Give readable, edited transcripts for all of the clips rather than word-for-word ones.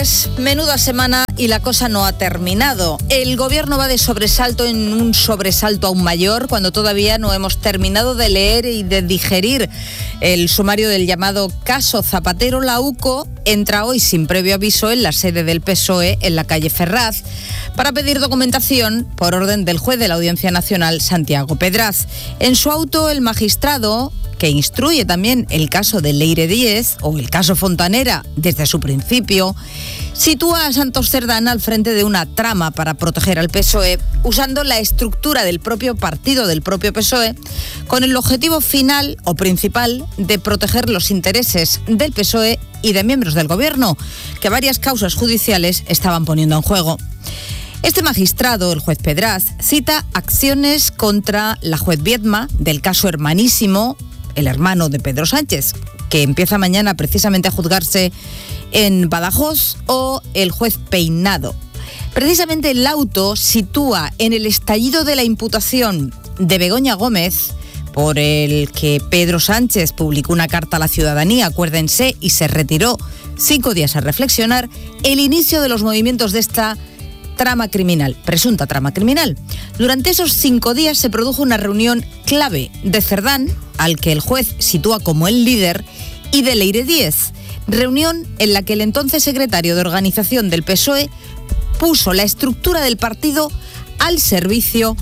Menuda semana y la cosa no ha terminado. El gobierno va de sobresalto en un sobresalto aún mayor cuando todavía no hemos terminado de leer y de digerir el sumario del llamado caso Zapatero. La UCO entra hoy sin previo aviso en la sede del PSOE en la calle Ferraz para pedir documentación por orden del juez de la Audiencia Nacional, Santiago Pedraz. En su auto, el magistrado, que instruye también el caso de Leire Díez o el caso Fontanera desde su principio, sitúa a Santos Cerdán al frente de una trama para proteger al PSOE, usando la estructura del propio partido, del propio PSOE, con el objetivo final o principal de proteger los intereses del PSOE y de miembros del gobierno, que varias causas judiciales estaban poniendo en juego. Este magistrado, el juez Pedraz, cita acciones contra la juez Viedma del caso Hermanísimo, el hermano de Pedro Sánchez, que empieza mañana precisamente a juzgarse en Badajoz, o el juez Peinado. Precisamente el auto sitúa en el estallido de la imputación de Begoña Gómez, por el que Pedro Sánchez publicó una carta a la ciudadanía, acuérdense, y se retiró 5 días a reflexionar, el inicio de los movimientos de esta trama criminal, presunta trama criminal. Durante esos 5 días se produjo una reunión clave de Cerdán, al que el juez sitúa como el líder, y de Leire Díez, reunión en la que el entonces secretario de organización del PSOE puso la estructura del partido al servicio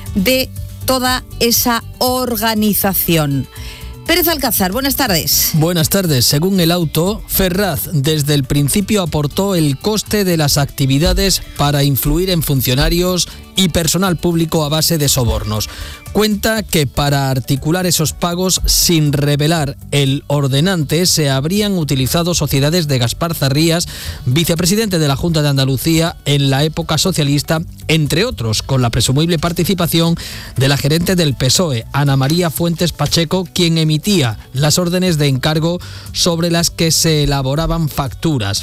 de toda esa organización. Pérez Alcázar, buenas tardes. Buenas tardes. Según el auto, Ferraz desde el principio aportó el coste de las actividades para influir en funcionarios y personal público a base de sobornos. Cuenta que para articular esos pagos sin revelar el ordenante se habrían utilizado sociedades de Gaspar Zarrías, vicepresidente de la Junta de Andalucía en la época socialista, entre otros, con la presumible participación de la gerente del PSOE, Ana María Fuentes Pacheco, quien emitía las órdenes de encargo sobre las que se elaboraban facturas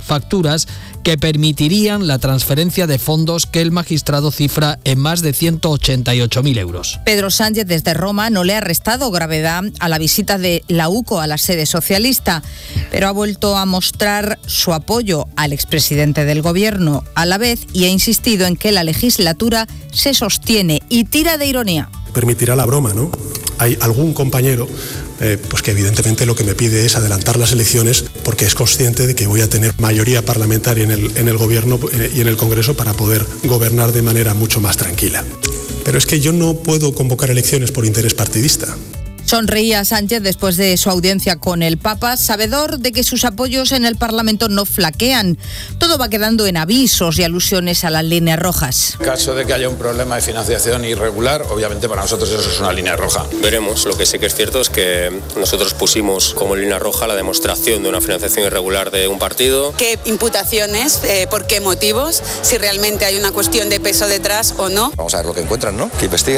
que permitirían la transferencia de fondos que el magistrado cifra en más de 188.000 euros. Pedro Sánchez desde Roma no le ha restado gravedad a la visita de la UCO a la sede socialista, pero ha vuelto a mostrar su apoyo al expresidente del gobierno a la vez y ha insistido en que la legislatura se sostiene y tira de ironía. Permitirá la broma, ¿no? Hay algún compañero pues que evidentemente lo que me pide es adelantar las elecciones porque es consciente de que voy a tener mayoría parlamentaria en el gobierno y en el Congreso para poder gobernar de manera mucho más tranquila. Pero es que yo no puedo convocar elecciones por interés partidista. Sonreía Sánchez después de su audiencia con el Papa, sabedor de que sus apoyos en el Parlamento no flaquean. Todo va quedando en avisos y alusiones a las líneas rojas. En caso de que haya un problema de financiación irregular, obviamente para nosotros eso es una línea roja. Veremos. Lo que sí que es cierto es que nosotros pusimos como línea roja la demostración de una financiación irregular de un partido. ¿Qué imputaciones? ¿Por qué motivos? Si realmente hay una cuestión de peso detrás o no. Vamos a ver lo que encuentran, ¿no? Que investiguen.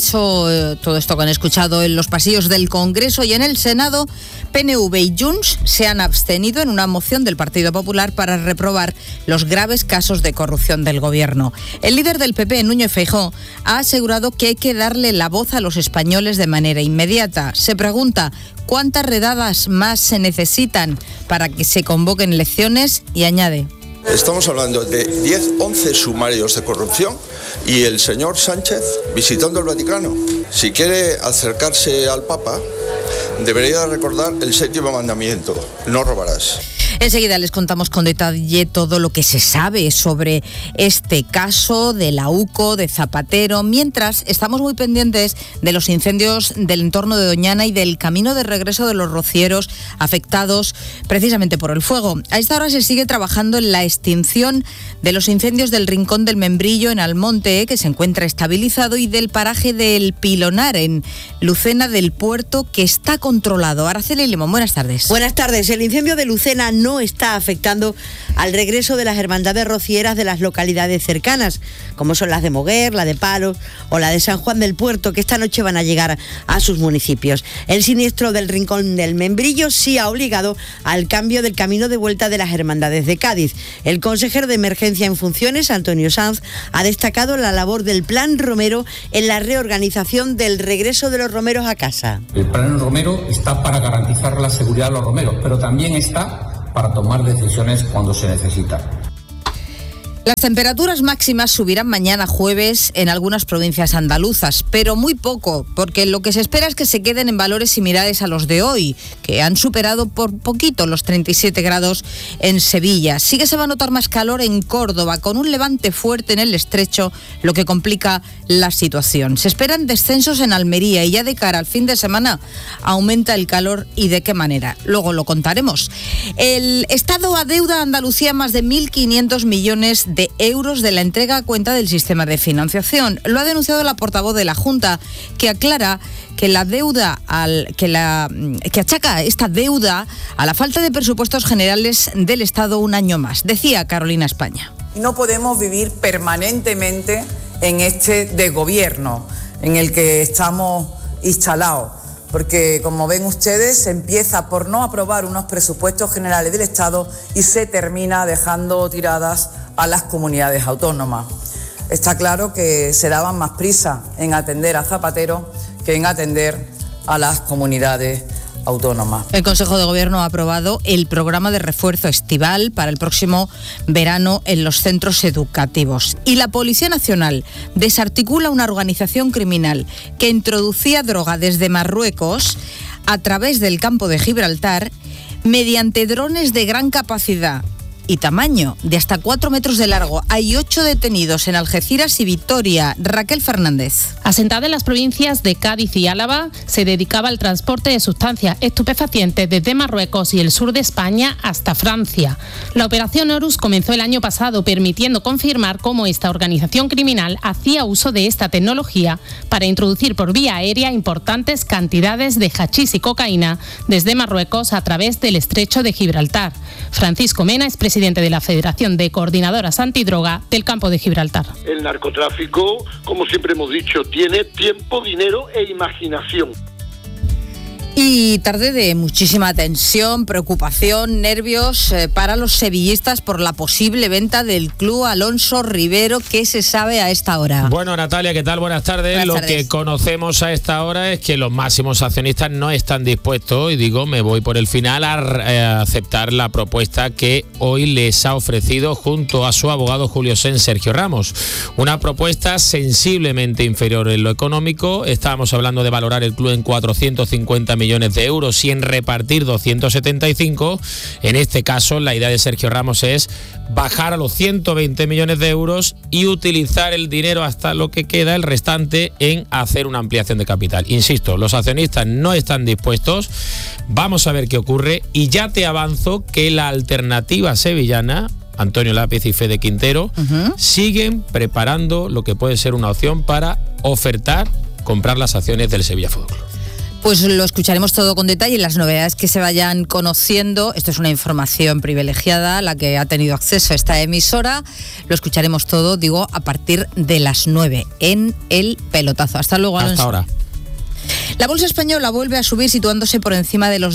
Todo esto que han escuchado en los pasillos del Congreso y en el Senado, PNV y Junts se han abstenido en una moción del Partido Popular para reprobar los graves casos de corrupción del gobierno. El líder del PP, Núñez Feijóo, ha asegurado que hay que darle la voz a los españoles de manera inmediata. Se pregunta cuántas redadas más se necesitan para que se convoquen elecciones y añade: estamos hablando de 10-11 sumarios de corrupción y el señor Sánchez visitando el Vaticano. Si quiere acercarse al Papa, debería recordar el 7º mandamiento: no robarás. Enseguida les contamos con detalle todo lo que se sabe sobre este caso de la UCO, de Zapatero, mientras estamos muy pendientes de los incendios del entorno de Doñana y del camino de regreso de los rocieros afectados precisamente por el fuego. A esta hora se sigue trabajando en la extinción de los incendios del Rincón del Membrillo en Almonte, que se encuentra estabilizado, y del paraje del Pilonar en Lucena del Puerto, que está controlado. Araceli Limón, buenas tardes. Buenas tardes. El incendio de Lucena no está afectando al regreso de las hermandades rocieras de las localidades cercanas, como son las de Moguer, la de Palos o la de San Juan del Puerto, que esta noche van a llegar a sus municipios. El siniestro del Rincón del Membrillo sí ha obligado al cambio del camino de vuelta de las hermandades de Cádiz. El consejero de Emergencia en funciones, Antonio Sanz, ha destacado la labor del Plan Romero en la reorganización del regreso de los romeros a casa. El Plan Romero está para garantizar la seguridad de los romeros, pero también está para tomar decisiones cuando se necesita. Las temperaturas máximas subirán mañana jueves en algunas provincias andaluzas, pero muy poco, porque lo que se espera es que se queden en valores similares a los de hoy, que han superado por poquito los 37 grados en Sevilla. Sí que se va a notar más calor en Córdoba, con un levante fuerte en el estrecho, lo que complica la situación. Se esperan descensos en Almería y ya de cara al fin de semana aumenta el calor y de qué manera. Luego lo contaremos. El Estado adeuda a Andalucía más de 1.500 millones de euros de la entrega a cuenta del sistema de financiación. Lo ha denunciado la portavoz de la Junta, que aclara que la deuda que achaca esta deuda a la falta de presupuestos generales del Estado un año más. Decía Carolina España. No podemos vivir permanentemente en este desgobierno en el que estamos instalados, porque como ven ustedes, se empieza por no aprobar unos presupuestos generales del Estado y se termina dejando tiradas a las comunidades autónomas. Está claro que se daban más prisa en atender a Zapatero que en atender a las comunidades autónomas. El Consejo de Gobierno ha aprobado el programa de refuerzo estival para el próximo verano en los centros educativos. Y la Policía Nacional desarticula una organización criminal que introducía droga desde Marruecos a través del campo de Gibraltar mediante drones de gran capacidad y tamaño, de hasta 4 metros de largo. Hay 8 detenidos en Algeciras y Vitoria. Raquel Fernández. Asentada en las provincias de Cádiz y Álava, se dedicaba al transporte de sustancias estupefacientes desde Marruecos y el sur de España hasta Francia. La operación Horus comenzó el año pasado, permitiendo confirmar cómo esta organización criminal hacía uso de esta tecnología para introducir por vía aérea importantes cantidades de hachís y cocaína desde Marruecos a través del estrecho de Gibraltar. Francisco Mena es presidente de la Federación de Coordinadoras Antidroga del Campo de Gibraltar. El narcotráfico, como siempre hemos dicho, tiene tiempo, dinero e imaginación. Y tarde de muchísima tensión, preocupación, nervios para los sevillistas por la posible venta del club Alonso Rivero. ¿Qué se sabe a esta hora? Bueno, Natalia, ¿qué tal? Buenas tardes. Lo que conocemos a esta hora es que los máximos accionistas no están dispuestos, y digo, me voy por el final, a aceptar la propuesta que hoy les ha ofrecido junto a su abogado Julio Sen, Sergio Ramos. Una propuesta sensiblemente inferior en lo económico. Estábamos hablando de valorar el club en 450 millones de euros y en repartir 275. En este caso, la idea de Sergio Ramos es bajar a los 120 millones de euros y utilizar el dinero hasta lo que queda, el restante, en hacer una ampliación de capital. Insisto, los accionistas no están dispuestos. Vamos a ver qué ocurre, y ya te avanzo que la alternativa sevillana, Antonio Lápiz y Fede Quintero, siguen preparando lo que puede ser una opción para ofertar comprar las acciones del Sevilla Fútbol Club. Pues lo escucharemos todo con detalle en las novedades que se vayan conociendo. Esto es una información privilegiada a la que ha tenido acceso esta emisora. Lo escucharemos todo, digo, a partir de las 9 en El Pelotazo. Hasta luego, Alonso. Hasta ahora. La bolsa española vuelve a subir, situándose por encima de los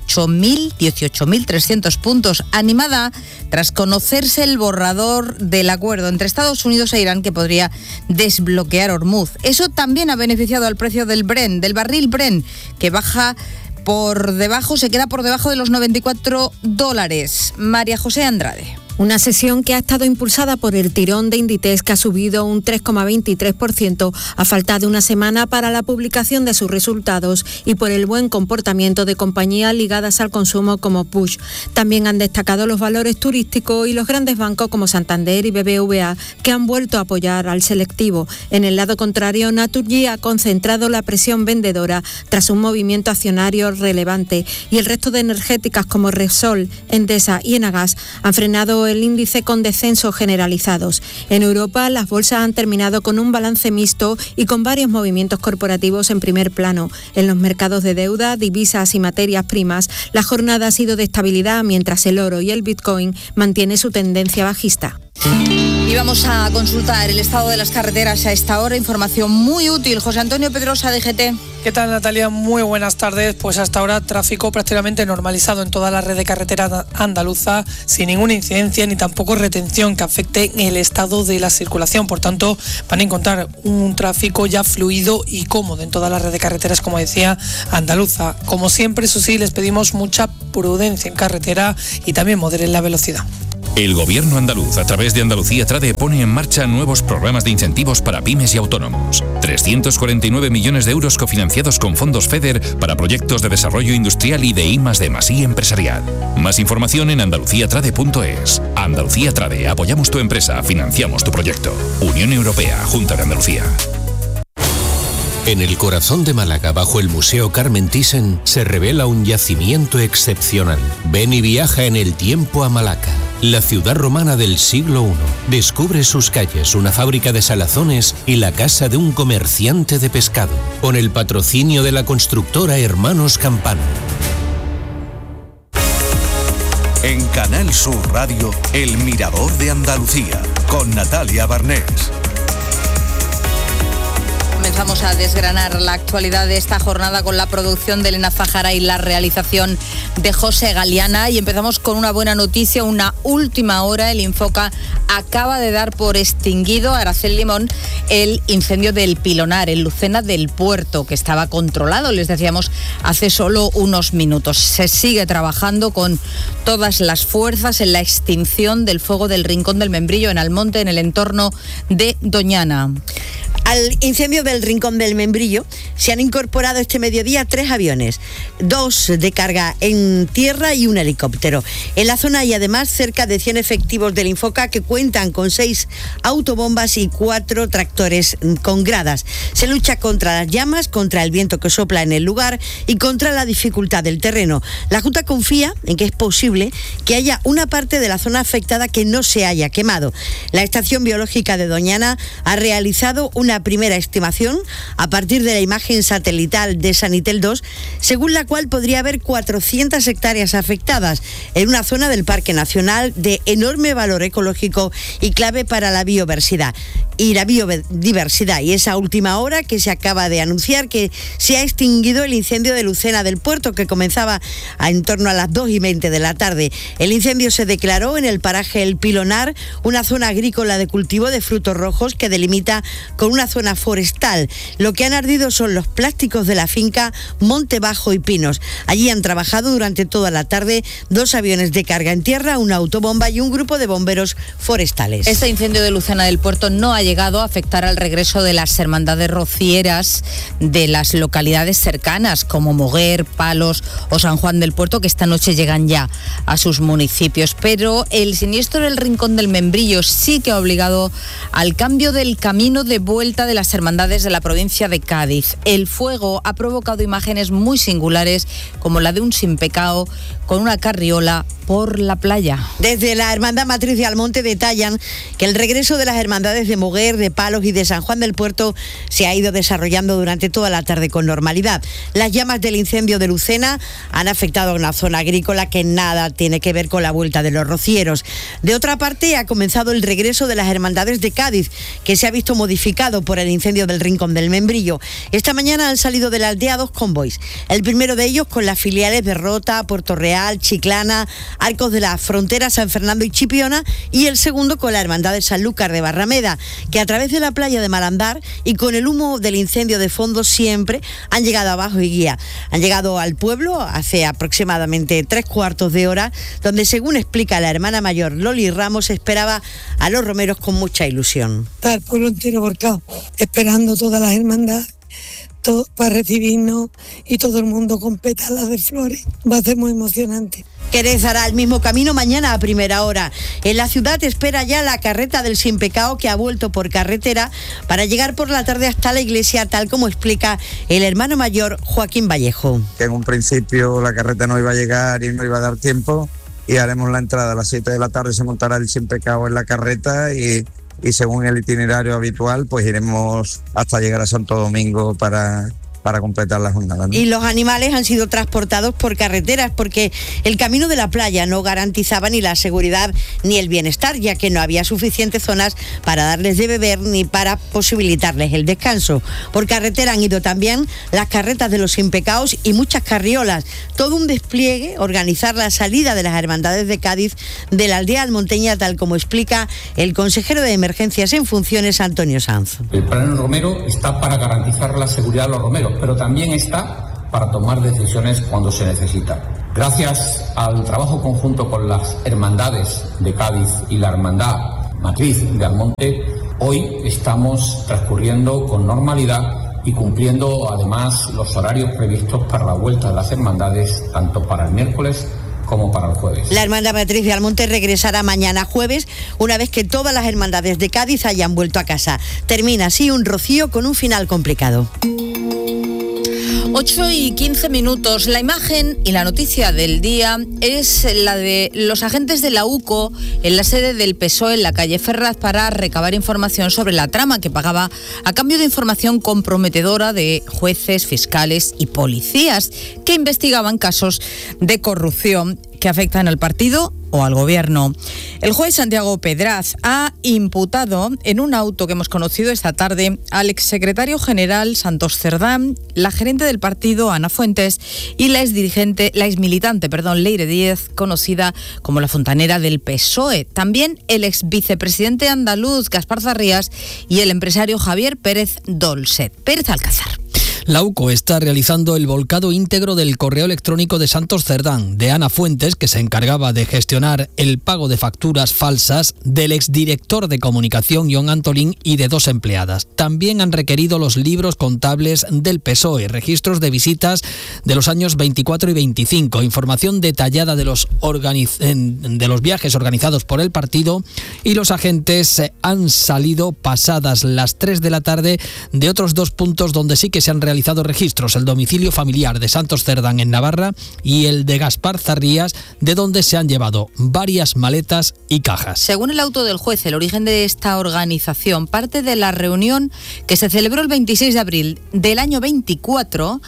18.300 puntos, animada tras conocerse el borrador del acuerdo entre Estados Unidos e Irán que podría desbloquear Hormuz. Eso también ha beneficiado al precio del Brent, del barril Brent, que se queda por debajo de los $94. María José Andrade. Una sesión que ha estado impulsada por el tirón de Inditex, que ha subido un 3,23% a falta de una semana para la publicación de sus resultados, y por el buen comportamiento de compañías ligadas al consumo como Puig. También han destacado los valores turísticos y los grandes bancos como Santander y BBVA, que han vuelto a apoyar al selectivo. En el lado contrario, Naturgy ha concentrado la presión vendedora tras un movimiento accionario relevante, y el resto de energéticas como Repsol, Endesa y Enagas han frenado el índice con descensos generalizados. En Europa, las bolsas han terminado con un balance mixto y con varios movimientos corporativos en primer plano. En los mercados de deuda, divisas y materias primas, la jornada ha sido de estabilidad, mientras el oro y el Bitcoin mantienen su tendencia bajista. Y vamos a consultar el estado de las carreteras a esta hora. Información muy útil. José Antonio Pedrosa, DGT. ¿Qué tal, Natalia? Muy buenas tardes. Pues hasta ahora tráfico prácticamente normalizado en toda la red de carretera andaluza, sin ninguna incidencia ni tampoco retención que afecte el estado de la circulación. Por tanto, van a encontrar un tráfico ya fluido y cómodo en toda la red de carreteras, como decía, andaluza. Como siempre, eso sí, les pedimos mucha prudencia en carretera y también moderen la velocidad. El Gobierno andaluz, a través de Andalucía Trade, pone en marcha nuevos programas de incentivos para pymes y autónomos. 349 millones de euros cofinanciados con fondos FEDER para proyectos de desarrollo industrial y de I+D+I empresarial. Más información en andaluciatrade.es. Andalucía Trade, apoyamos tu empresa, financiamos tu proyecto. Unión Europea, Junta de Andalucía. En el corazón de Málaga, bajo el Museo Carmen Thyssen, se revela un yacimiento excepcional. Ven y viaja en el tiempo a Malaca, la ciudad romana del siglo I. Descubre sus calles, una fábrica de salazones y la casa de un comerciante de pescado, con el patrocinio de la constructora Hermanos Campano. En Canal Sur Radio, El Mirador de Andalucía, con Natalia Barnés. Comenzamos a desgranar la actualidad de esta jornada con la producción de Elena Zahara y la realización de José Galiana. Y empezamos con una buena noticia, una última hora. El Infoca acaba de dar por extinguido, Aracel Limón, el incendio del Pilonar, en Lucena del Puerto, que estaba controlado, les decíamos, hace solo unos minutos. Se sigue trabajando con todas las fuerzas en la extinción del fuego del Rincón del Membrillo, en Almonte, en el entorno de Doñana. Al incendio del Rincón del Membrillo se han incorporado este mediodía 3 aviones, 2 de carga en tierra y un helicóptero. En la zona hay además cerca de 100 efectivos del Infoca que cuentan con 6 autobombas y 4 tractores con gradas. Se lucha contra las llamas, contra el viento que sopla en el lugar y contra la dificultad del terreno. La Junta confía en que es posible que haya una parte de la zona afectada que no se haya quemado. La Estación Biológica de Doñana ha realizado una primera estimación a partir de la imagen satelital de Sanitel 2, según la cual podría haber 400 hectáreas afectadas en una zona del Parque Nacional de enorme valor ecológico y clave para la biodiversidad. Y esa última hora que se acaba de anunciar que se ha extinguido el incendio de Lucena del Puerto, que comenzaba en torno a las 2:20 de la tarde. El incendio se declaró en el paraje El Pilonar, una zona agrícola de cultivo de frutos rojos que delimita con una zona forestal. Lo que han ardido son los plásticos de la finca Monte Bajo y Pinos. Allí han trabajado durante toda la tarde 2 aviones de carga en tierra, una autobomba y un grupo de bomberos forestales. Este incendio de Lucena del Puerto no ha llegado a afectar al regreso de las hermandades rocieras de las localidades cercanas como Moguer, Palos o San Juan del Puerto, que esta noche llegan ya a sus municipios. Pero el siniestro del Rincón del Membrillo sí que ha obligado al cambio del camino de vuelta de las hermandades de la provincia de Cádiz. El fuego ha provocado imágenes muy singulares, como la de un sin pecado con una carriola por la playa. Desde la Hermandad Matriz de Almonte detallan que el regreso de las hermandades de Moguer, de Palos y de San Juan del Puerto se ha ido desarrollando durante toda la tarde con normalidad. Las llamas del incendio de Lucena han afectado a una zona agrícola que nada tiene que ver con la vuelta de los rocieros. De otra parte, ha comenzado el regreso de las hermandades de Cádiz, que se ha visto modificado por el incendio del Rincón del Membrillo. Esta mañana han salido de la aldea 2 convoys. El primero de ellos con las filiales de Rota, Puerto Real, Chiclana, Arcos de la Frontera, San Fernando y Chipiona, y el segundo con la Hermandad de Sanlúcar de Barrameda, que a través de la playa de Malandar y con el humo del incendio de fondo siempre han llegado abajo y guía. Han llegado al pueblo hace aproximadamente 3/4 de hora, donde, según explica la hermana mayor Loli Ramos, esperaba a los romeros con mucha ilusión. Está el pueblo entero volcado, esperando todas las hermandades, todo para recibirnos y todo el mundo con pétalas de flores. Va a ser muy emocionante. Jerez hará el mismo camino mañana a primera hora. En la ciudad espera ya la carreta del Sin Pecado, que ha vuelto por carretera para llegar por la tarde hasta la iglesia, tal como explica el hermano mayor Joaquín Vallejo. Que en un principio la carreta no iba a llegar y no iba a dar tiempo, y haremos la entrada a las 7 de la tarde, se montará el Sin Pecado en la carreta y según el itinerario habitual pues iremos hasta llegar a Santo Domingo para completar la jornada, ¿no? Y los animales han sido transportados por carreteras porque el camino de la playa no garantizaba ni la seguridad ni el bienestar, ya que no había suficientes zonas para darles de beber ni para posibilitarles el descanso. Por carretera han ido también las carretas de los Sin Pecados y muchas carriolas. Todo un despliegue, organizar la salida de las hermandades de Cádiz de la aldea almonteña, tal como explica el consejero de Emergencias en funciones, Antonio Sanz. El plan Romero está para garantizar la seguridad de los romeros, pero también está para tomar decisiones cuando se necesita. Gracias al trabajo conjunto con las hermandades de Cádiz y la hermandad matriz de Almonte, hoy estamos transcurriendo con normalidad y cumpliendo además los horarios previstos para la vuelta de las hermandades, tanto para el miércoles como para el jueves. La hermandad matriz de Almonte regresará mañana jueves, una vez que todas las hermandades de Cádiz hayan vuelto a casa. Termina así un rocío con un final complicado. 8:15. La imagen y la noticia del día es la de los agentes de la UCO en la sede del PSOE en la calle Ferraz para recabar información sobre la trama que pagaba a cambio de información comprometedora de jueces, fiscales y policías que investigaban casos de corrupción que afectan al partido o al gobierno. El juez Santiago Pedraz ha imputado en un auto que hemos conocido esta tarde al exsecretario general Santos Cerdán, la gerente del partido Ana Fuentes y la exmilitante Leire Díez, conocida como la fontanera del PSOE. También el exvicepresidente andaluz Gaspar Zarrías y el empresario Javier Pérez Dolcet. Pérez Alcázar. La UCO está realizando el volcado íntegro del correo electrónico de Santos Cerdán, de Ana Fuentes, que se encargaba de gestionar el pago de facturas falsas, del exdirector de comunicación John Antolín y de 2 empleadas. También han requerido los libros contables del PSOE, registros de visitas de los años 24 y 25, información detallada de los viajes organizados por el partido, y los agentes han salido pasadas las 3 de la tarde de otros 2 puntos donde sí que se han realizado registros: el domicilio familiar de Santos Cerdán en Navarra y el de Gaspar Zarrías, de donde se han llevado varias maletas y cajas. Según el auto del juez, el origen de esta organización parte de la reunión que se celebró el 26 de abril del año 24,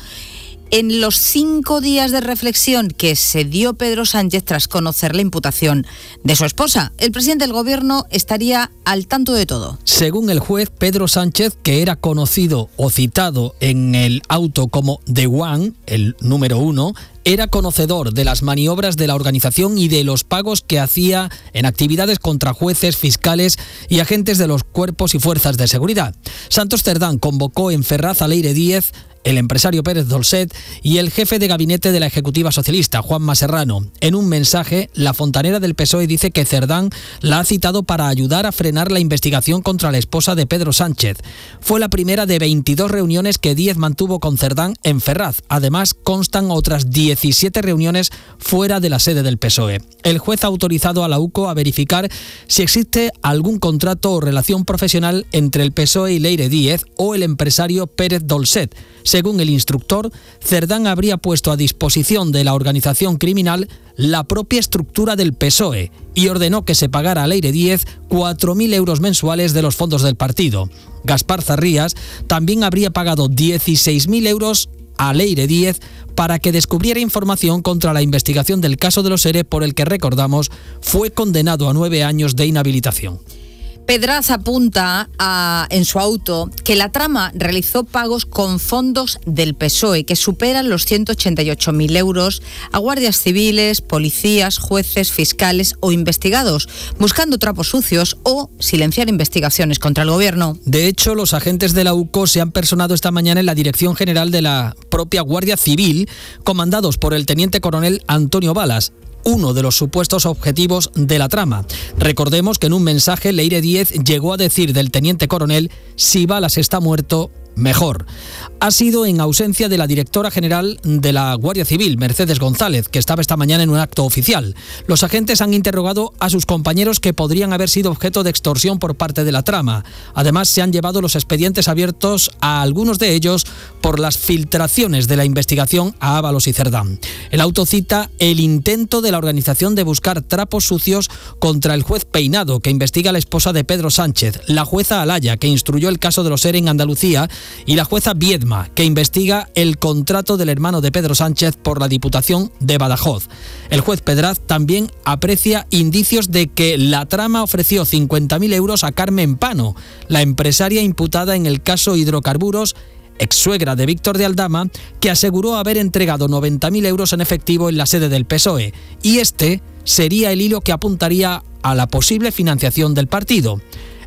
en los 5 días de reflexión que se dio Pedro Sánchez tras conocer la imputación de su esposa. El presidente del gobierno estaría al tanto de todo. Según el juez, Pedro Sánchez, que era conocido o citado en el auto como The One, el número 1, era conocedor de las maniobras de la organización y de los pagos que hacía en actividades contra jueces, fiscales y agentes de los cuerpos y fuerzas de seguridad. Santos Cerdán convocó en Ferraz a Leire Díez, el empresario Pérez Dolcet y el jefe de gabinete de la Ejecutiva Socialista, Juanma Serrano. En un mensaje, la fontanera del PSOE dice que Cerdán la ha citado para ayudar a frenar la investigación contra la esposa de Pedro Sánchez. Fue la primera de 22 reuniones que Díez mantuvo con Cerdán en Ferraz. Además, constan otras 17 reuniones fuera de la sede del PSOE. El juez ha autorizado a la UCO a verificar si existe algún contrato o relación profesional entre el PSOE y Leire Díez o el empresario Pérez Dolcet. Según el instructor, Cerdán habría puesto a disposición de la organización criminal la propia estructura del PSOE y ordenó que se pagara a Leire Díez 4.000 euros mensuales de los fondos del partido. Gaspar Zarrías también habría pagado 16.000 euros a Leire Díez para que descubriera información contra la investigación del caso de los ERE, por el que, recordamos, fue condenado a 9 años de inhabilitación. Pedraz apunta en su auto que la trama realizó pagos con fondos del PSOE que superan los 188.000 euros a guardias civiles, policías, jueces, fiscales o investigados, buscando trapos sucios o silenciar investigaciones contra el gobierno. De hecho, los agentes de la UCO se han personado esta mañana en la Dirección General de la propia Guardia Civil, comandados por el teniente coronel Antonio Balas, uno de los supuestos objetivos de la trama. Recordemos que en un mensaje Leire Díez llegó a decir del teniente coronel: si Balas está muerto, mejor. Ha sido en ausencia de la directora general de la Guardia Civil, Mercedes González, que estaba esta mañana en un acto oficial. Los agentes han interrogado a sus compañeros que podrían haber sido objeto de extorsión por parte de la trama. Además, se han llevado los expedientes abiertos a algunos de ellos por las filtraciones de la investigación a Ábalos y Cerdán. El auto cita el intento de la organización de buscar trapos sucios contra el juez Peinado, que investiga a la esposa de Pedro Sánchez, la jueza Alaya, que instruyó el caso de los ERE en Andalucía, y la jueza Viedma, que investiga el contrato del hermano de Pedro Sánchez por la Diputación de Badajoz. El juez Pedraz también aprecia indicios de que la trama ofreció 50.000 euros a Carmen Pano, la empresaria imputada en el caso Hidrocarburos, exsuegra de Víctor de Aldama, que aseguró haber entregado 90.000 euros en efectivo en la sede del PSOE, y este sería el hilo que apuntaría a la posible financiación del partido.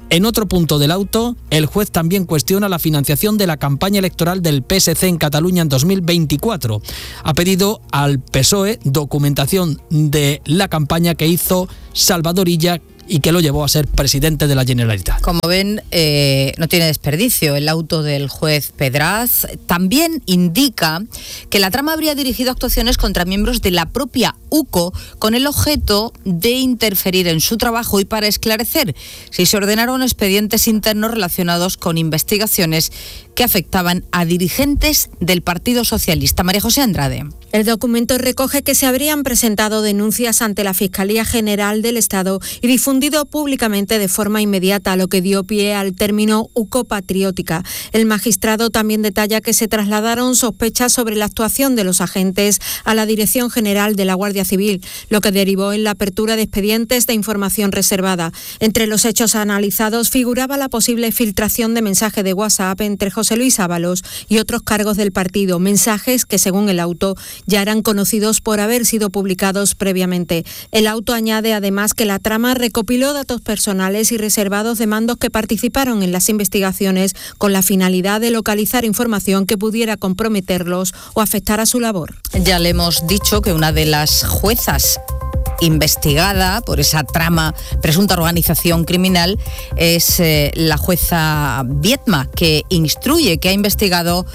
En otro punto del auto, el juez también cuestiona la financiación de la campaña electoral del PSC en Cataluña en 2024. Ha pedido al PSOE documentación de la campaña que hizo Salvador Illa y que lo llevó a ser presidente de la Generalitat. Como ven, no tiene desperdicio el auto del juez Pedraz. También indica que la trama habría dirigido actuaciones contra miembros de la propia UCO con el objeto de interferir en su trabajo y para esclarecer si se ordenaron expedientes internos relacionados con investigaciones que afectaban a dirigentes del Partido Socialista. María José Andrade. El documento recoge que se habrían presentado denuncias ante la Fiscalía General del Estado y difundido públicamente de forma inmediata, lo que dio pie al término UCO patriótica. El magistrado también detalla que se trasladaron sospechas sobre la actuación de los agentes a la Dirección General de la Guardia Civil, lo que derivó en la apertura de expedientes de información reservada. Entre los hechos analizados figuraba la posible filtración de mensajes de WhatsApp entre José Luis Ábalos y otros cargos del partido, mensajes que, según el auto, ya eran conocidos por haber sido publicados previamente. El auto añade además que la trama recopiló datos personales y reservados de mandos que participaron en las investigaciones con la finalidad de localizar información que pudiera comprometerlos o afectar a su labor. Ya le hemos dicho que una de las juezas investigada por esa trama, presunta organización criminal, es la jueza Viedma, que ha investigado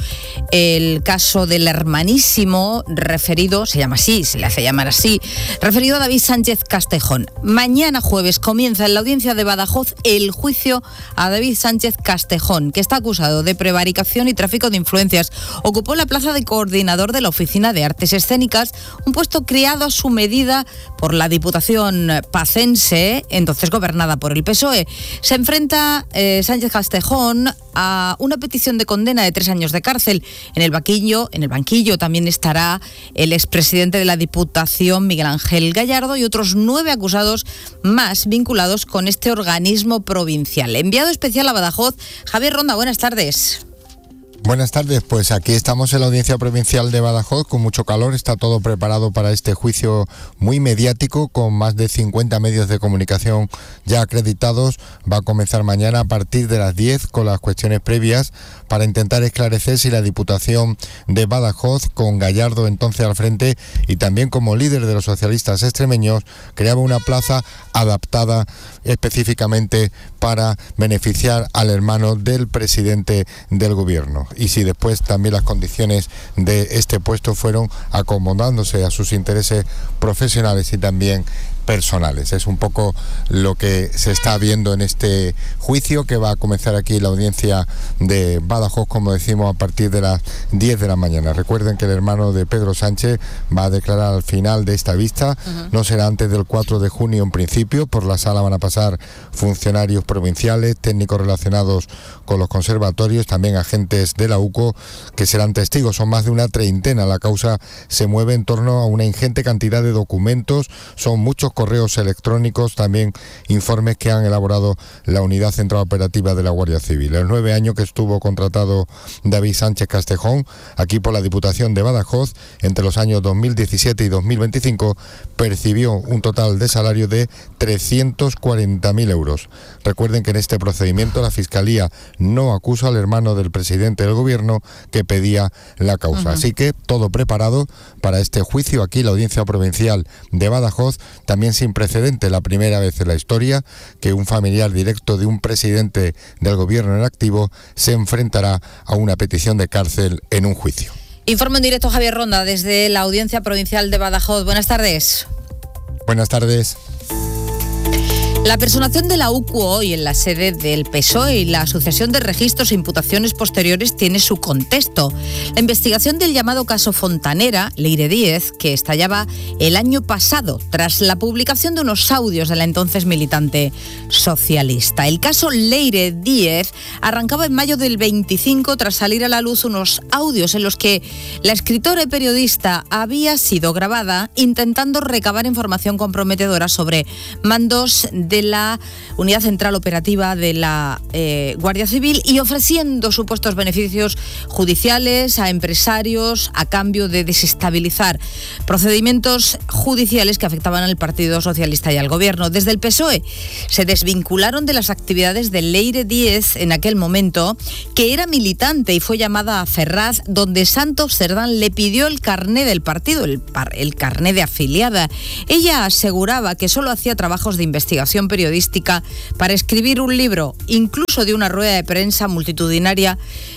el caso del hermanísimo referido, se llama así, se le hace llamar así, referido a David Sánchez Castejón. Mañana jueves comienza en la audiencia de Badajoz el juicio a David Sánchez Castejón, que está acusado de prevaricación y tráfico de influencias. Ocupó la plaza de coordinador de la Oficina de Artes Escénicas, un puesto creado a su medida por la Diputación pacense, entonces gobernada por el PSOE. Se enfrenta Sánchez Castejón a una petición de condena de 3 años de cárcel. En el banquillo también estará el expresidente de la Diputación, Miguel Ángel Gallardo, y otros 9 acusados más vinculados con este organismo provincial. Enviado especial a Badajoz, Javier Ronda, buenas tardes. Buenas tardes, pues aquí estamos en la Audiencia Provincial de Badajoz con mucho calor, está todo preparado para este juicio muy mediático con más de 50 medios de comunicación ya acreditados. Va a comenzar mañana a partir de las 10 con las cuestiones previas para intentar esclarecer si la Diputación de Badajoz, con Gallardo entonces al frente y también como líder de los socialistas extremeños, creaba una plaza adaptada específicamente para beneficiar al hermano del presidente del gobierno. Y si después también las condiciones de este puesto fueron acomodándose a sus intereses profesionales y también personales. Es un poco lo que se está viendo en este juicio que va a comenzar aquí la audiencia de Badajoz, como decimos, a partir de las 10 de la mañana. Recuerden que el hermano de Pedro Sánchez va a declarar al final de esta vista. No será antes del 4 de junio en principio. Por la sala van a pasar funcionarios provinciales, técnicos relacionados con los conservatorios, también agentes de la UCO que serán testigos. Son más de una treintena. La causa se mueve en torno a una ingente cantidad de documentos. Son muchos correos electrónicos, también informes que han elaborado la Unidad Central Operativa de la Guardia Civil. En 9 años que estuvo contratado David Sánchez Castejón aquí por la Diputación de Badajoz, entre los años 2017 y 2025, percibió un total de salario de 340.000 euros. Recuerden que en este procedimiento la Fiscalía no acusa al hermano del presidente del gobierno que pedía la causa. Así que todo preparado para este juicio aquí, la Audiencia Provincial de Badajoz, también sin precedente, la primera vez en la historia que un familiar directo de un presidente del gobierno en activo se enfrentará a una petición de cárcel en un juicio. Informe en directo Javier Ronda desde la Audiencia Provincial de Badajoz. Buenas tardes. Buenas tardes. La personación de la UCO hoy en la sede del PSOE y la sucesión de registros e imputaciones posteriores tiene su contexto. La investigación del llamado caso Fontanera, Leire Díez, que estallaba el año pasado tras la publicación de unos audios de la entonces militante socialista. El caso Leire Díez arrancaba en mayo del 25 tras salir a la luz unos audios en los que la escritora y periodista había sido grabada intentando recabar información comprometedora sobre mandos de la Unidad Central Operativa de la Guardia Civil y ofreciendo supuestos beneficios judiciales a empresarios a cambio de desestabilizar procedimientos judiciales que afectaban al Partido Socialista y al Gobierno. Desde el PSOE se desvincularon de las actividades de Leire Díez en aquel momento, que era militante y fue llamada a Ferraz, donde Santos Cerdán le pidió el carné del partido, el carné de afiliada. Ella aseguraba que solo hacía trabajos de investigación periodística para escribir un libro, incluso de una rueda de prensa multitudinaria,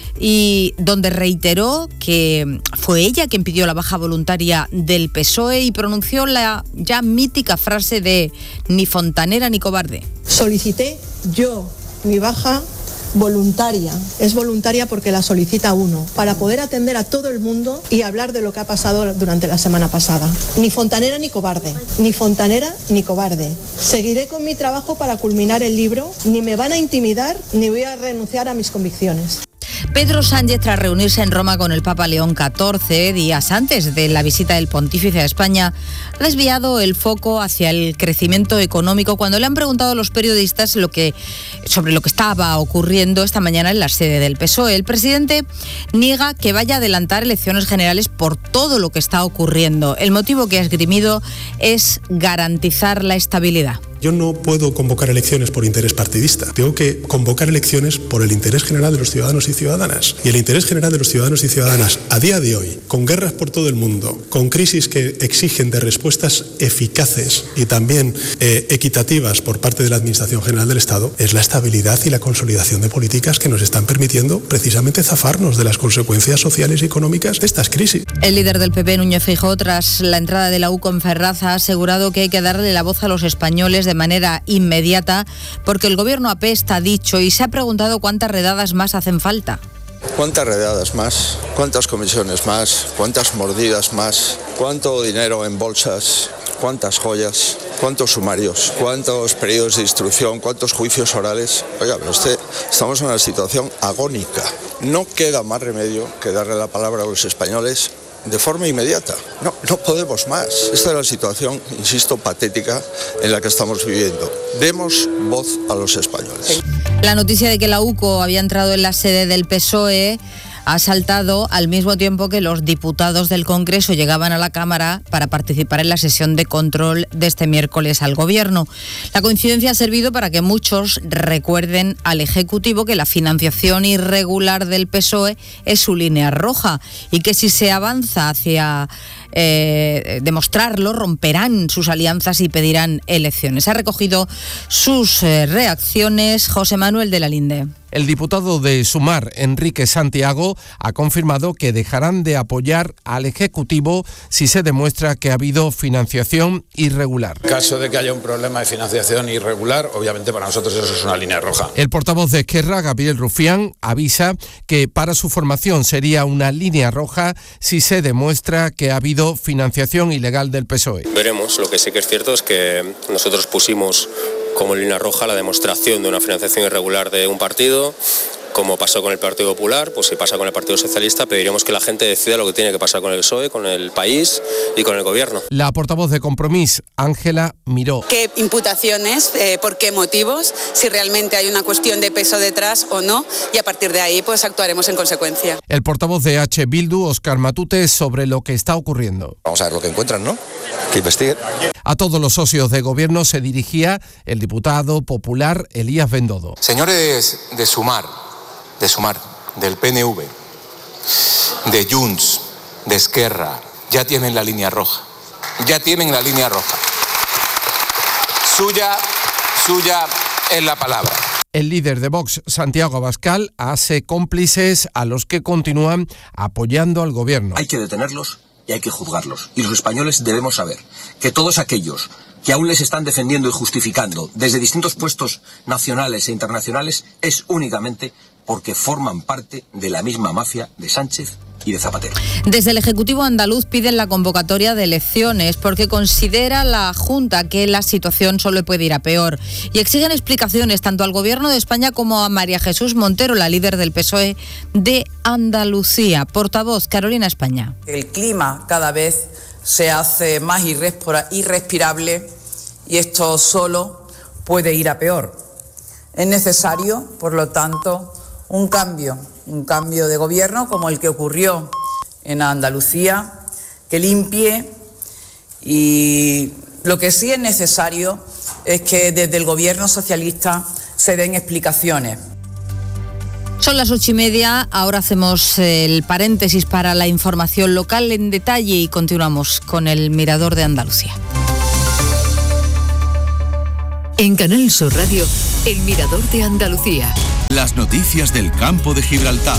y donde reiteró que fue ella quien pidió la baja voluntaria del PSOE y pronunció la ya mítica frase de ni fontanera ni cobarde. Solicité yo mi baja voluntaria. Es voluntaria porque la solicita uno, para poder atender a todo el mundo y hablar de lo que ha pasado durante la semana pasada. Ni fontanera ni cobarde, ni fontanera ni cobarde. Seguiré con mi trabajo para culminar el libro, ni me van a intimidar, ni voy a renunciar a mis convicciones. Pedro Sánchez, tras reunirse en Roma con el Papa León XIV, días antes de la visita del pontífice a España, ha desviado el foco hacia el crecimiento económico cuando le han preguntado a los periodistas sobre lo que estaba ocurriendo esta mañana en la sede del PSOE. El presidente niega que vaya a adelantar elecciones generales por todo lo que está ocurriendo. El motivo que ha esgrimido es garantizar la estabilidad. Yo no puedo convocar elecciones por interés partidista. Tengo que convocar elecciones por el interés general de los ciudadanos y ciudadanas. Y el interés general de los ciudadanos y ciudadanas a día de hoy, con guerras por todo el mundo, con crisis que exigen de respuestas eficaces y también equitativas por parte de la Administración General del Estado, es la estabilidad y la consolidación de políticas que nos están permitiendo precisamente zafarnos de las consecuencias sociales y económicas de estas crisis. El líder del PP, Núñez Feijóo, tras la entrada de la UCO en Ferraz, ha asegurado que hay que darle la voz a los españoles de manera inmediata porque el gobierno apesta, ha dicho, y se ha preguntado cuántas redadas más hacen falta. ¿Cuántas redadas más? ¿Cuántas comisiones más? ¿Cuántas mordidas más? ¿Cuánto dinero en bolsas? ¿Cuántas joyas? ¿Cuántos sumarios? ¿Cuántos periodos de instrucción? ¿Cuántos juicios orales? Oiga, pero estamos en una situación agónica. No queda más remedio que darle la palabra a los españoles de forma inmediata. No podemos más. Esta es la situación, insisto, patética en la que estamos viviendo. Demos voz a los españoles. La noticia de que la UCO había entrado en la sede del PSOE ha saltado al mismo tiempo que los diputados del Congreso llegaban a la Cámara para participar en la sesión de control de este miércoles al Gobierno. La coincidencia ha servido para que muchos recuerden al Ejecutivo que la financiación irregular del PSOE es su línea roja y que si se avanza hacia demostrarlo, romperán sus alianzas y pedirán elecciones. Ha recogido sus reacciones José Manuel de la Linde. El diputado de Sumar, Enrique Santiago, ha confirmado que dejarán de apoyar al Ejecutivo si se demuestra que ha habido financiación irregular. En caso de que haya un problema de financiación irregular, obviamente para nosotros eso es una línea roja. El portavoz de Esquerra, Gabriel Rufián, avisa que para su formación sería una línea roja si se demuestra que ha habido financiación ilegal del PSOE. Veremos, lo que sí que es cierto es que nosotros pusimos como línea roja la demostración de una financiación irregular de un partido, como pasó con el Partido Popular, pues si pasa con el Partido Socialista, pediremos que la gente decida lo que tiene que pasar con el PSOE, con el país y con el Gobierno. La portavoz de Compromís, Ángela Miró. ¿Qué imputaciones, por qué motivos, si realmente hay una cuestión de peso detrás o no? Y a partir de ahí pues actuaremos en consecuencia. El portavoz de H. Bildu, Óscar Matute, sobre lo que está ocurriendo. Vamos a ver lo que encuentran, ¿no? Que investiguen. A todos los socios de Gobierno se dirigía el diputado popular Elías Bendodo. Señores de Sumar, del PNV, de Junts, de Esquerra, ya tienen la línea roja. Ya tienen la línea roja. Suya es la palabra. El líder de Vox, Santiago Abascal, hace cómplices a los que continúan apoyando al gobierno. Hay que detenerlos y hay que juzgarlos. Y los españoles debemos saber que todos aquellos que aún les están defendiendo y justificando desde distintos puestos nacionales e internacionales es únicamente porque forman parte de la misma mafia de Sánchez y de Zapatero. Desde el Ejecutivo andaluz piden la convocatoria de elecciones porque considera la Junta que la situación solo puede ir a peor y exigen explicaciones tanto al Gobierno de España como a María Jesús Montero, la líder del PSOE de Andalucía. Portavoz, Carolina España. El clima cada vez se hace más irrespirable y esto solo puede ir a peor. Es necesario, por lo tanto, un cambio de gobierno como el que ocurrió en Andalucía, que limpie, y lo que sí es necesario es que desde el gobierno socialista se den explicaciones. Son las 8:30, ahora hacemos el paréntesis para la información local en detalle y continuamos con el Mirador de Andalucía. En Canal Sur Radio, el Mirador de Andalucía. Las noticias del campo de Gibraltar.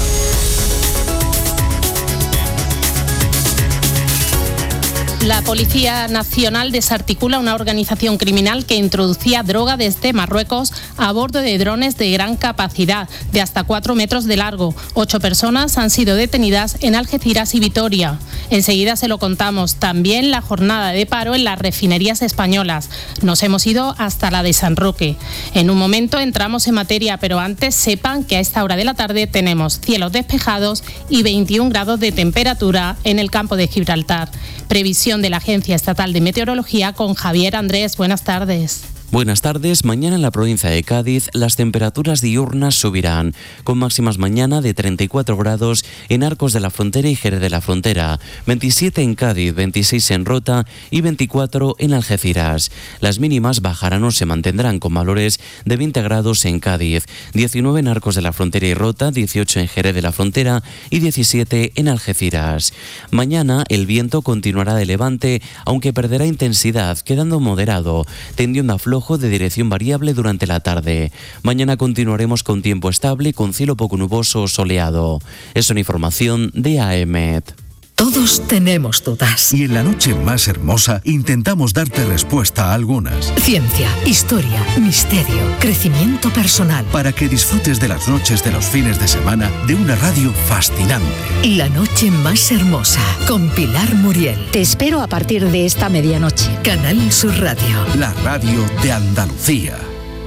La Policía Nacional desarticula una organización criminal que introducía droga desde Marruecos a bordo de drones de gran capacidad, de hasta 4 metros de largo. 8 personas han sido detenidas en Algeciras y Vitoria. Enseguida se lo contamos. También la jornada de paro en las refinerías españolas. Nos hemos ido hasta la de San Roque. En un momento entramos en materia, pero antes sepan que a esta hora de la tarde tenemos cielos despejados y 21 grados de temperatura en el campo de Gibraltar. Previsión de la Agencia Estatal de Meteorología con Javier Andrés. Buenas tardes. Buenas tardes. Mañana en la provincia de Cádiz las temperaturas diurnas subirán, con máximas mañana de 34 grados en Arcos de la Frontera y Jerez de la Frontera, 27 en Cádiz, 26 en Rota y 24 en Algeciras. Las mínimas bajarán o se mantendrán con valores de 20 grados en Cádiz, 19 en Arcos de la Frontera y Rota, 18 en Jerez de la Frontera y 17 en Algeciras. Mañana el viento continuará de levante, aunque perderá intensidad, quedando moderado, tendiendo a flojo de dirección variable durante la tarde. Mañana continuaremos con tiempo estable, con cielo poco nuboso o soleado. Es una información de AEMET. Todos tenemos dudas. Y en la noche más hermosa intentamos darte respuesta a algunas. Ciencia, historia, misterio, crecimiento personal. Para que disfrutes de las noches de los fines de semana de una radio fascinante. La noche más hermosa, con Pilar Muriel. Te espero a partir de esta medianoche. Canal Sur Radio. La radio de Andalucía.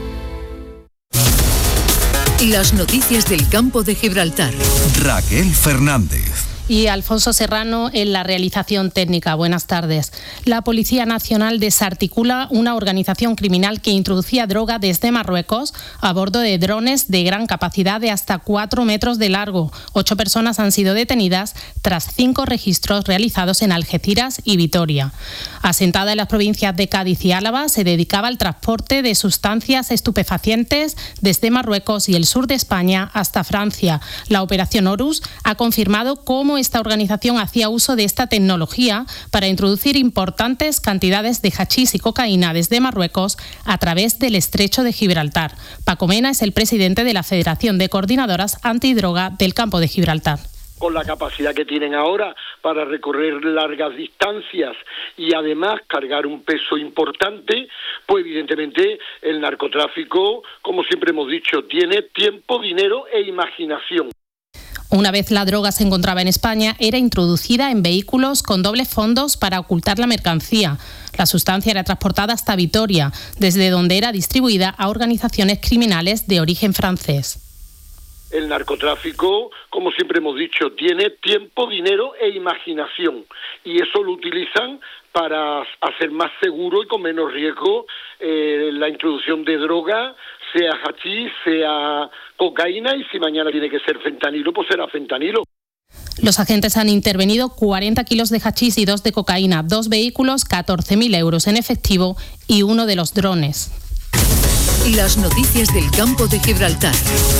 Las noticias del campo de Gibraltar. Raquel Fernández. Y Alfonso Serrano en la realización técnica. Buenas tardes. La Policía Nacional desarticula una organización criminal que introducía droga desde Marruecos a bordo de drones de gran capacidad de hasta 4 metros de largo. 8 personas han sido detenidas tras 5 registros realizados en Algeciras y Vitoria. Asentada en las provincias de Cádiz y Álava, se dedicaba al transporte de sustancias estupefacientes desde Marruecos y el sur de España hasta Francia. La operación Horus ha confirmado cómo esta organización hacía uso de esta tecnología para introducir importantes cantidades de hachís y cocaína desde Marruecos a través del estrecho de Gibraltar. Paco Mena es el presidente de la Federación de Coordinadoras Antidroga del Campo de Gibraltar. Con la capacidad que tienen ahora para recorrer largas distancias y además cargar un peso importante, pues evidentemente el narcotráfico, como siempre hemos dicho, tiene tiempo, dinero e imaginación. Una vez la droga se encontraba en España, era introducida en vehículos con dobles fondos para ocultar la mercancía. La sustancia era transportada hasta Vitoria, desde donde era distribuida a organizaciones criminales de origen francés. El narcotráfico, como siempre hemos dicho, tiene tiempo, dinero e imaginación, y eso lo utilizan para hacer más seguro y con menos riesgo la introducción de droga, sea hachís, sea cocaína, y si mañana tiene que ser fentanilo, pues será fentanilo. Los agentes han intervenido 40 kilos de hachís y 2 de cocaína, 2 vehículos, 14.000 euros en efectivo y 1 de los drones. Las noticias del campo de Gibraltar.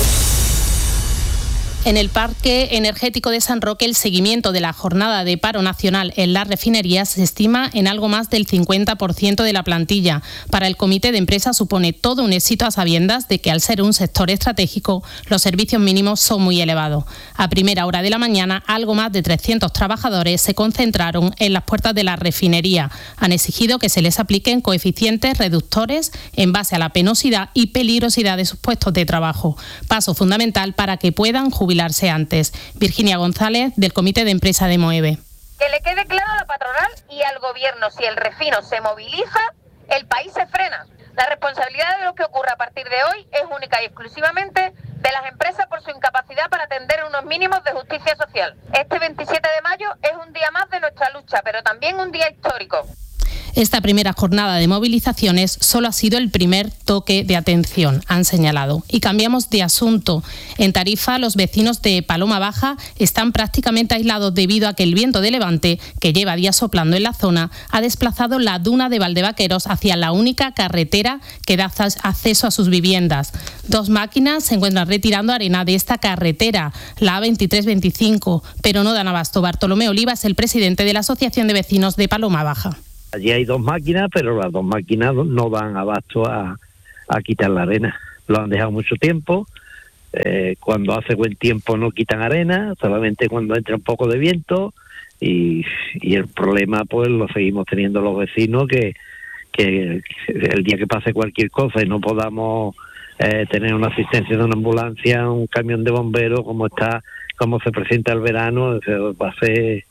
En el Parque Energético de San Roque, el seguimiento de la jornada de paro nacional en las refinerías se estima en algo más del 50% de la plantilla. Para el comité de empresa supone todo un éxito a sabiendas de que al ser un sector estratégico, los servicios mínimos son muy elevados. A primera hora de la mañana, algo más de 300 trabajadores se concentraron en las puertas de la refinería. Han exigido que se les apliquen coeficientes reductores en base a la penosidad y peligrosidad de sus puestos de trabajo. Paso fundamental para que puedan jubilarse antes. Virginia González, del Comité de Empresa de Moeve. Que le quede claro a la patronal y al gobierno: si el refino se moviliza, el país se frena. La responsabilidad de lo que ocurra a partir de hoy es única y exclusivamente de las empresas por su incapacidad para atender unos mínimos de justicia social. Este 27 de mayo es un día más de nuestra lucha, pero también un día histórico. Esta primera jornada de movilizaciones solo ha sido el primer toque de atención, han señalado. Y cambiamos de asunto. En Tarifa, los vecinos de Paloma Baja están prácticamente aislados debido a que el viento de levante, que lleva días soplando en la zona, ha desplazado la duna de Valdevaqueros hacia la única carretera que da acceso a sus viviendas. 2 máquinas se encuentran retirando arena de esta carretera, la A2325, pero no dan abasto. Bartolomé Oliva es el presidente de la Asociación de Vecinos de Paloma Baja. Allí hay 2 máquinas, pero las 2 máquinas no dan abasto a quitar la arena. Lo han dejado mucho tiempo. Cuando hace buen tiempo no quitan arena, solamente cuando entra un poco de viento. Y el problema pues lo seguimos teniendo los vecinos, que el día que pase cualquier cosa y no podamos tener una asistencia de una ambulancia, un camión de bomberos, como se presenta el verano, va a ser...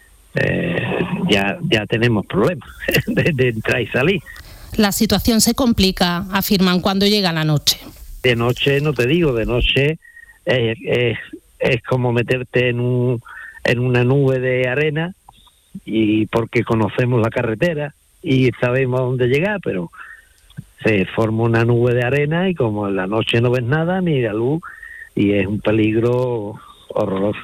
ya tenemos problemas de entrar y salir. La situación se complica, afirman, cuando llega la noche. De noche, no te digo, de noche es como meterte en una nube de arena, y porque conocemos la carretera y sabemos a dónde llegar, pero se forma una nube de arena y como en la noche no ves nada ni la luz, y es un peligro horroroso.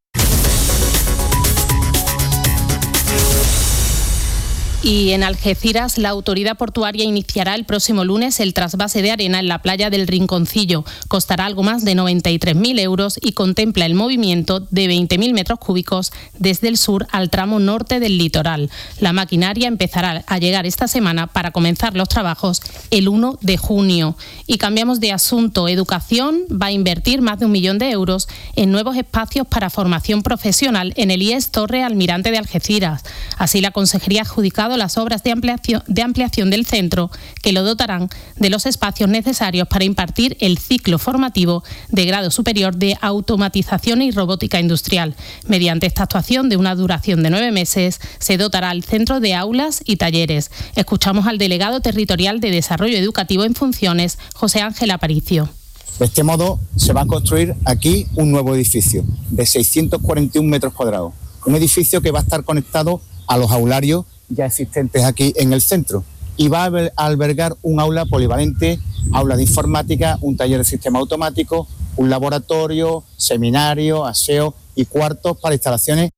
Y en Algeciras, la autoridad portuaria iniciará el próximo lunes el trasvase de arena en la playa del Rinconcillo. Costará algo más de 93.000 euros y contempla el movimiento de 20.000 metros cúbicos desde el sur al tramo norte del litoral. La maquinaria empezará a llegar esta semana para comenzar los trabajos el 1 de junio. Y cambiamos de asunto. Educación va a invertir más de 1 millón de euros en nuevos espacios para formación profesional en el IES Torre Almirante de Algeciras. Así, la Consejería ha adjudicado las obras de ampliación del centro, que lo dotarán de los espacios necesarios para impartir el ciclo formativo de grado superior de automatización y robótica industrial. Mediante esta actuación, de una duración de 9 meses, se dotará al centro de aulas y talleres. Escuchamos al delegado territorial de Desarrollo Educativo en funciones, José Ángel Aparicio. De este modo, se va a construir aquí un nuevo edificio de 641 metros cuadrados. Un edificio que va a estar conectado a los aularios ya existentes aquí en el centro, y va a albergar un aula polivalente, aula de informática, un taller de sistema automático, un laboratorio, seminario, aseo y cuartos para instalaciones.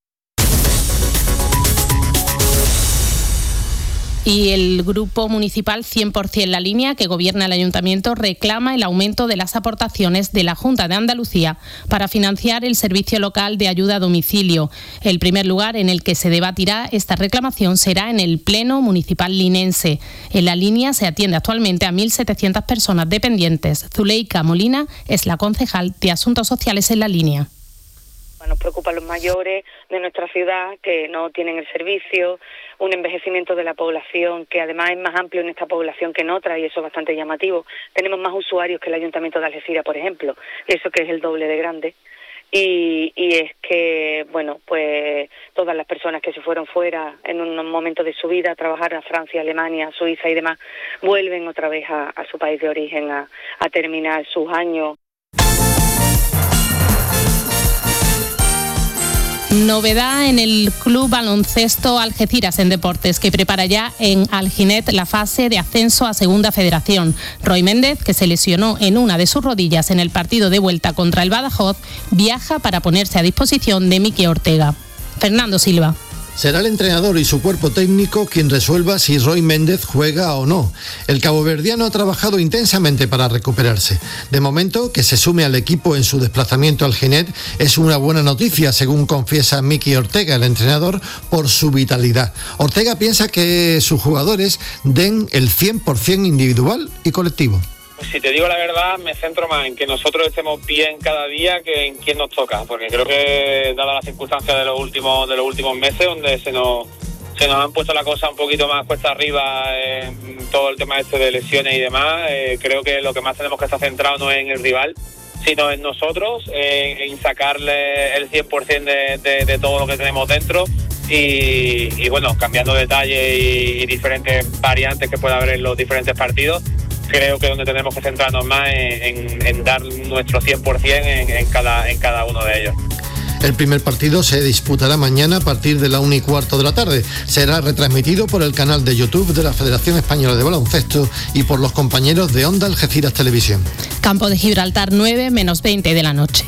Y el Grupo Municipal 100% La Línea, que gobierna el Ayuntamiento, reclama el aumento de las aportaciones de la Junta de Andalucía para financiar el servicio local de ayuda a domicilio. El primer lugar en el que se debatirá esta reclamación será en el Pleno Municipal linense. En La Línea se atiende actualmente a 1.700 personas dependientes. Zuleika Molina es la concejal de Asuntos Sociales en La Línea. Nos preocupan los mayores de nuestra ciudad que no tienen el servicio, un envejecimiento de la población que además es más amplio en esta población que en otras, y eso es bastante llamativo. Tenemos más usuarios que el Ayuntamiento de Algeciras, por ejemplo, eso que es el doble de grande. Y es que, bueno, pues todas las personas que se fueron fuera en un momento de su vida a trabajar a Francia, Alemania, Suiza y demás, vuelven otra vez a su país de origen a terminar sus años. Novedad en el Club Baloncesto Algeciras en Deportes, que prepara ya en Alginet la fase de ascenso a Segunda Federación. Roy Méndez, que se lesionó en una de sus rodillas en el partido de vuelta contra el Badajoz, viaja para ponerse a disposición de Miki Ortega. Fernando Silva. Será el entrenador y su cuerpo técnico quien resuelva si Roy Méndez juega o no. El caboverdiano ha trabajado intensamente para recuperarse. De momento, que se sume al equipo en su desplazamiento al Alginet es una buena noticia, según confiesa Miki Ortega, el entrenador, por su vitalidad. Ortega piensa que sus jugadores den el 100% individual y colectivo. Si te digo la verdad, me centro más en que nosotros estemos bien cada día que en quién nos toca, porque creo que, dadas las circunstancias de los últimos meses, donde se nos han puesto la cosa un poquito más cuesta arriba, todo el tema de lesiones y demás, creo que lo que más tenemos que estar centrados no es en el rival, sino en nosotros, en sacarle el 100% de todo lo que tenemos dentro. Y bueno, cambiando detalles y diferentes variantes que pueda haber en los diferentes partidos, creo que donde tenemos que centrarnos más en dar nuestro 100% en cada uno de ellos. El primer partido se disputará mañana a partir de la 1:15 de la tarde. Será retransmitido por el canal de YouTube de la Federación Española de Baloncesto y por los compañeros de Onda Algeciras Televisión. Campo de Gibraltar 9 menos 20 de la noche.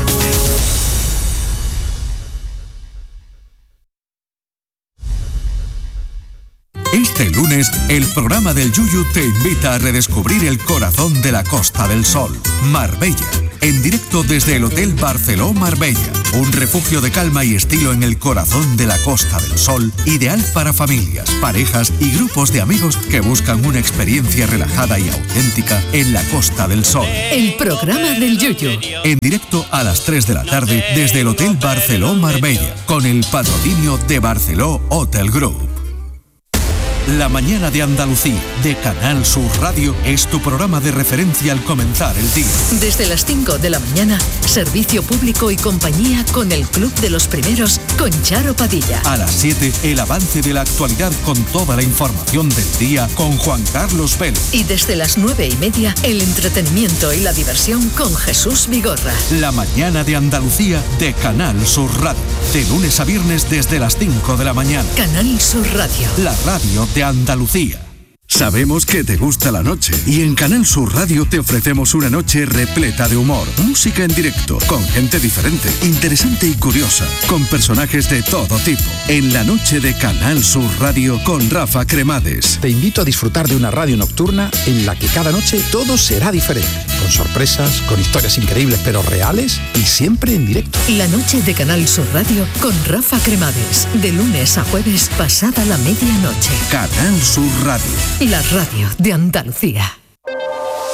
Este lunes, el programa del Yuyu te invita a redescubrir el corazón de la Costa del Sol, Marbella, en directo desde el Hotel Barceló Marbella, un refugio de calma y estilo en el corazón de la Costa del Sol, ideal para familias, parejas y grupos de amigos que buscan una experiencia relajada y auténtica en la Costa del Sol. El programa del Yuyu. En directo a las 3 de la tarde desde el Hotel Barceló Marbella, con el patrocinio de Barceló Hotel Group. La mañana de Andalucía, de Canal Sur Radio, es tu programa de referencia al comenzar el día. Desde las 5 de la mañana, servicio público y compañía con el Club de los Primeros, con Charo Padilla. A las 7, el avance de la actualidad con toda la información del día con Juan Carlos Vélez. Y desde las 9:30, el entretenimiento y la diversión con Jesús Vigorra. La mañana de Andalucía, de Canal Sur Radio, de lunes a viernes desde las 5 de la mañana. Canal Sur Radio. La radio de Andalucía. Sabemos que te gusta la noche y en Canal Sur Radio te ofrecemos una noche repleta de humor, música en directo, con gente diferente, interesante y curiosa, con personajes de todo tipo. En la noche de Canal Sur Radio con Rafa Cremades. Te invito a disfrutar de una radio nocturna en la que cada noche todo será diferente, con sorpresas, con historias increíbles pero reales y siempre en directo. La noche de Canal Sur Radio con Rafa Cremades, de lunes a jueves pasada la medianoche. Canal Sur Radio. La radio de Andalucía.